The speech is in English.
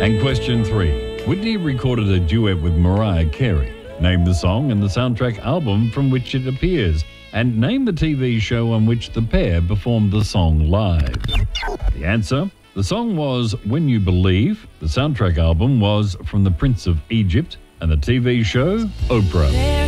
And question 3. Whitney recorded a duet with Mariah Carey. Name the song and the soundtrack album from which it appears. And name the TV show on which the pair performed the song live. The answer: the song was When You Believe, the soundtrack album was From the Prince of Egypt, and the TV show, Oprah.